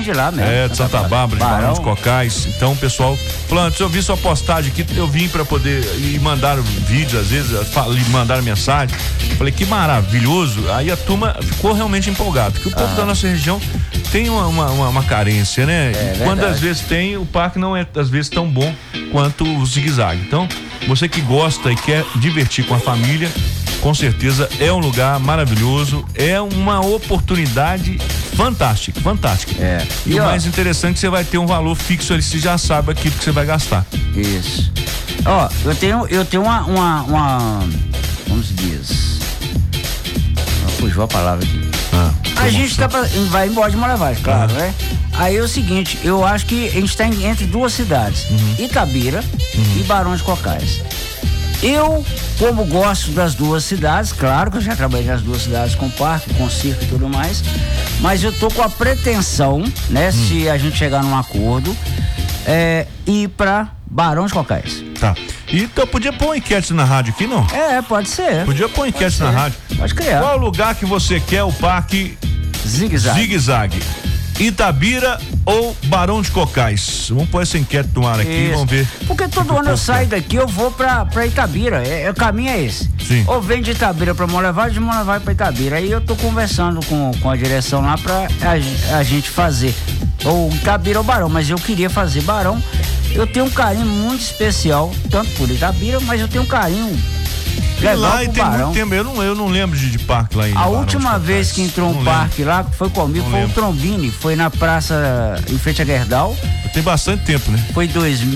de lá mesmo. De Santa Bárbara, de Barão de Cocais. Então, o pessoal falando, eu vi sua postagem aqui, eu vim pra poder, e mandaram vídeo, às vezes, mandaram mensagem. Falei, que maravilhoso. Aí a turma ficou realmente empolgada, porque o povo da nossa região tem uma carência, né? Quando às vezes tem, o parque não é, às vezes, tão bom quanto o zigue-zague. Então, você que gosta e quer divertir com a família, com certeza é um lugar maravilhoso, é uma oportunidade fantástica. E o mais interessante, você vai ter um valor fixo ali, você já sabe aquilo que você vai gastar. Isso. Ó, eu tenho uma como se diz? Fugiu a palavra aqui. A gente vai embora de Molevade, claro, né? Aí é o seguinte, eu acho que a gente está entre duas cidades, Itabira e Barão de Cocais. Eu, como gosto das duas cidades, claro que eu já trabalhei nas duas cidades com parque, com circo e tudo mais, mas eu tô com a pretensão, né, se a gente chegar num acordo, ir pra Barão de Cocais. Tá. Então podia pôr uma enquete na rádio aqui, não? Pode ser. Podia pôr uma enquete na rádio. Pode criar. Qual lugar que você quer o parque zigue-zague? Itabira ou Barão de Cocais? Vamos pôr essa enquete no ar aqui, vamos ver. Porque todo ano eu saio daqui, eu vou pra Itabira, o caminho é esse. Sim. Ou vem de Itabira pra Molevade, de Molevade pra Itabira. Aí eu tô conversando com a direção lá pra a gente fazer ou Itabira ou Barão, mas eu queria fazer Barão. Eu tenho um carinho muito especial, tanto por Itabira, mas eu tenho um carinho legal lá pro tem Barão. muito tempo, eu não lembro de parque lá em A última vez que entrou um parque lá, que foi comigo, foi o Trombini, foi na praça, em frente a Gerdau. Tem bastante tempo, né? Foi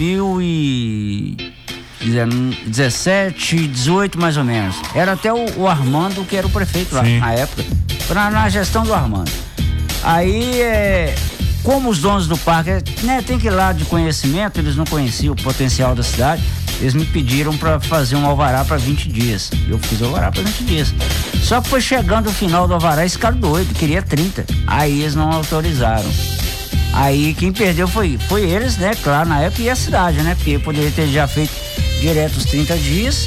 2017, 18 mais ou menos. Era até o Armando, que era o prefeito lá na época, na gestão do Armando. Aí, como os donos do parque, né, tem que ir lá de conhecimento, eles não conheciam o potencial da cidade, eles me pediram para fazer um alvará para 20 dias. Eu fiz o alvará para 20 dias. Só que foi chegando o final do alvará, esse cara doido, queria 30. Aí eles não autorizaram. Aí quem perdeu foi eles, né? Claro, na época, e a cidade, né? Porque eu poderia ter já feito direto os 30 dias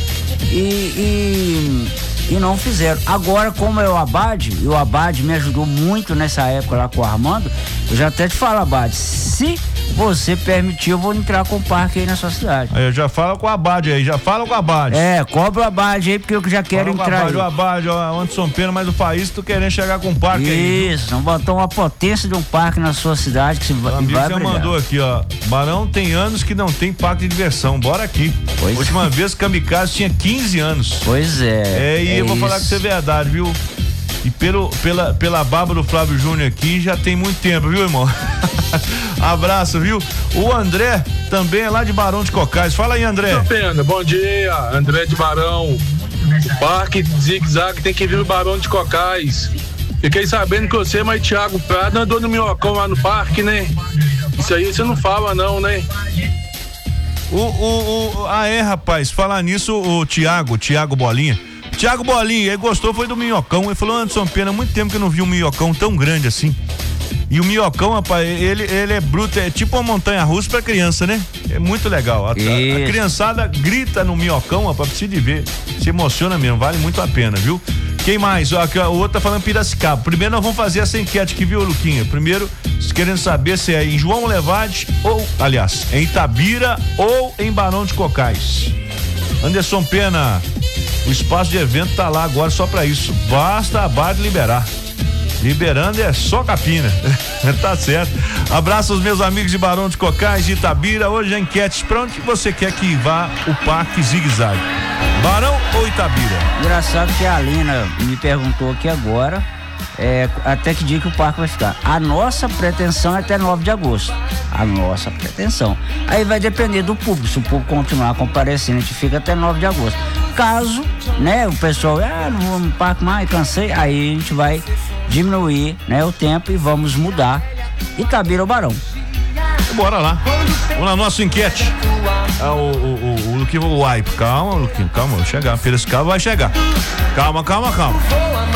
e não fizeram. Agora, como é o Abade, e o Abade me ajudou muito nessa época lá com o Armando, eu já até te falo, Abade, se você permitir, eu vou entrar com o parque aí na sua cidade. Aí já fala com o Abade aí, Cobra o Abade aí, porque eu já quero entrar aí. O Abade, ó, Anderson Pena, mas o país, tu querendo chegar com o parque aí. Isso, vamos botar uma potência de um parque na sua cidade que vai brilhar. Você mandou aqui, ó, Barão tem anos que não tem parque de diversão, bora aqui. Última vez, Kamikaze tinha 15 anos. Pois é. E eu vou falar que isso é verdade, viu? E pela barba do Flávio Júnior aqui, já tem muito tempo, viu, irmão? Abraço, viu? O André também é lá de Barão de Cocais. Fala aí, André. Pena, bom dia, André de Barão. O parque zigue-zague tem que vir no Barão de Cocais. Fiquei sabendo que você, mas Thiago Prado andou no minhocão lá no parque, né? Isso aí você não fala não, né? Rapaz, falar nisso, o Thiago Bolinha, ele gostou, foi do minhocão. Ele falou, Anderson Pena, muito tempo que eu não vi um minhocão tão grande assim. E o minhocão, rapaz, ele é bruto, é tipo uma montanha-russa pra criança, né? É muito legal. A criançada grita no minhocão, rapaz, pra se ver. Se emociona mesmo, vale muito a pena, viu? Quem mais? Ó, o outro tá falando Piracicaba. Primeiro nós vamos fazer essa enquete aqui, viu, Luquinha? Primeiro, querendo saber se é em João Molevade ou, aliás, em Itabira ou em Barão de Cocais. Anderson Pena, o espaço de evento tá lá agora só pra isso. Basta a Abade liberar. Liberando é só capina. Tá certo. Abraço aos meus amigos de Barão de Cocais, de Itabira. Hoje a enquete, pra onde você quer que vá o parque zigue-zague? Barão ou Itabira? Engraçado que a Alina me perguntou aqui agora, até que dia que o parque vai ficar. A nossa pretensão é até 9 de agosto. A nossa pretensão. Aí vai depender do público. Se o público continuar comparecendo, a gente fica até 9 de agosto. Caso, né, o pessoal, não vou no parque mais, cansei, aí a gente vai diminuir, né, o tempo e vamos mudar Itabira ou Barão. Bora lá. Vamos lá, nossa enquete. O Luquinho, calma, Luquinho, calma, vai chegar. Piracicaba vai chegar. Calma.